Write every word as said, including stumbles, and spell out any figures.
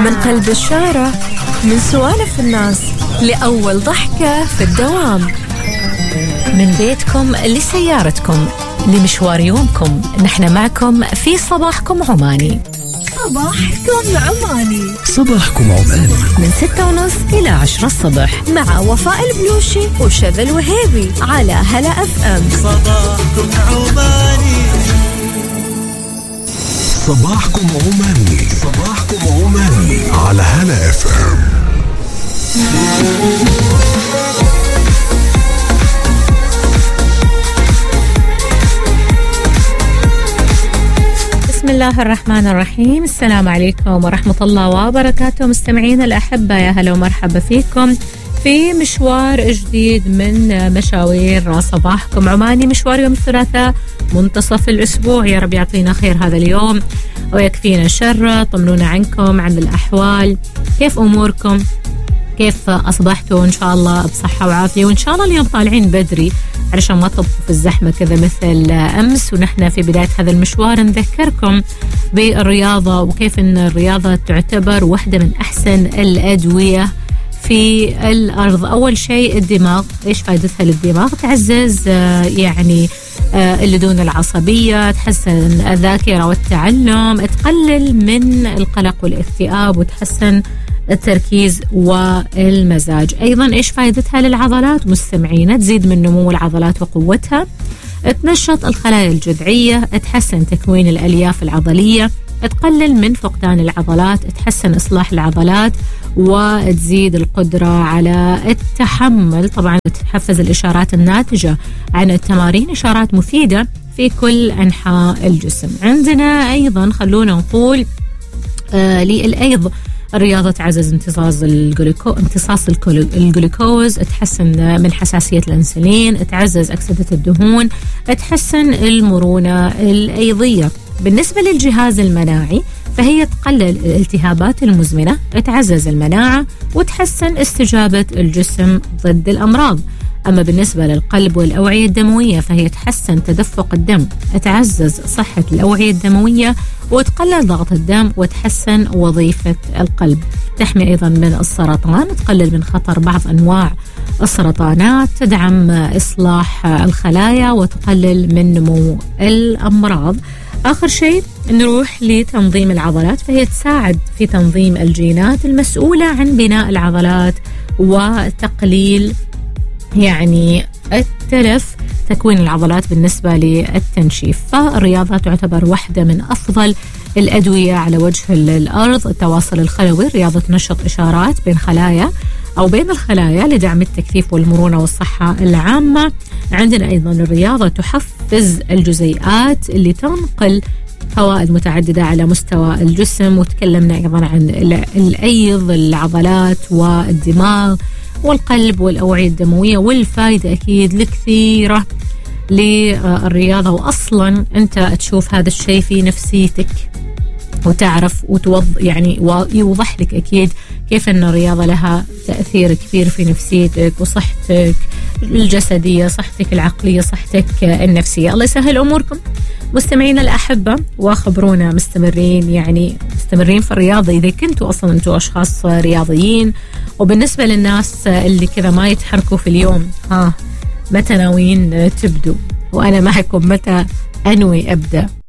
من قلب الشارع، من سوالف الناس لأول ضحكة في الدوام، من بيتكم لسيارتكم لمشوار يومكم، نحن معكم في صباحكم عماني. صباحكم عماني صباحكم عماني من ستة ونص إلى عشرة الصبح مع وفاء البلوشي وشذى الوهيبي على هلا اف ام. صباحكم عماني صباحكم عماني صباحكم عماني على هلا اف ام. بسم الله الرحمن الرحيم. السلام عليكم ورحمة الله وبركاته مستمعين الأحبة، يا هلا ومرحبا فيكم في مشوار جديد من مشاوير صباحكم عماني، مشوار يوم الثلاثاء منتصف الأسبوع. يا رب يعطينا خير هذا اليوم ويكفينا شر. طمنونا عنكم، عن الأحوال، كيف أموركم، كيف أصبحتوا؟ إن شاء الله بصحة وعافية، وإن شاء الله اليوم طالعين بدري علشان ما تطفوا في الزحمة كذا مثل أمس. ونحن في بداية هذا المشوار نذكركم بالرياضة وكيف أن الرياضة تعتبر واحدة من أحسن الأدوية في الأرض. أول شيء الدماغ، إيش فائدتها للدماغ؟ تعزز يعني اللدون العصبية، تحسن الذاكرة والتعلم، تقلل من القلق والاكتئاب، وتحسن التركيز والمزاج. أيضا إيش فائدتها للعضلات مستمعين؟ تزيد من نمو العضلات وقوتها، تنشط الخلايا الجذعية، تحسن تكوين الألياف العضلية، تقلل من فقدان العضلات، تحسن إصلاح العضلات، وتزيد القدرة على التحمل. طبعا تحفز الإشارات الناتجة عن التمارين، إشارات مفيدة في كل أنحاء الجسم. عندنا أيضا خلونا نقول آه للأيض الرياضة تعزز امتصاص الجلوكو... امتصاص الجلوكوز، تحسن من حساسية الأنسولين، تعزز أكسدة الدهون، تحسن المرونة الأيضية. بالنسبة للجهاز المناعي فهي تقلل الالتهابات المزمنة، تعزز المناعة، وتحسن استجابة الجسم ضد الأمراض. أما بالنسبة للقلب والأوعية الدموية فهي تحسن تدفق الدم، تعزز صحة الأوعية الدموية، وتقلل ضغط الدم، وتحسن وظيفة القلب. تحمي أيضا من السرطان، تقلل من خطر بعض أنواع السرطانات، تدعم إصلاح الخلايا، وتقلل من نمو الأمراض. آخر شيء نروح لتنظيم العضلات، فهي تساعد في تنظيم الجينات المسؤولة عن بناء العضلات وتقليل يعني التلف، تكوين العضلات بالنسبة للتنشيف. فالرياضة تعتبر واحدة من أفضل الأدوية على وجه الأرض. التواصل الخلوي، الرياضة تنشط إشارات بين خلايا أو بين الخلايا لدعم التكثيف والمرونة والصحة العامة. عندنا أيضا الرياضة تحفز الجزيئات اللي تنقل فوائد متعددة على مستوى الجسم. وتكلمنا أيضا عن الأيض، العضلات والدماغ والقلب والأوعية الدموية، والفائدة أكيد الكثيرة للرياضة. وأصلا أنت تشوف هذا الشيء في نفسيتك وتعرف وتوض يعني ويوضح لك أكيد كيف أن الرياضة لها تأثير كبير في نفسيتك وصحتك الجسدية، صحتك العقلية، صحتك النفسية. الله يسهل أموركم مستمعين الأحبة، وخبرونا مستمرين يعني مستمرين في الرياضة إذا كنتوا أصلا أنتوا أشخاص رياضيين. وبالنسبة للناس اللي كذا ما يتحركوا في اليوم، ها متى ناويين تبدوا؟ وأنا معكم متى أنوي أبدأ؟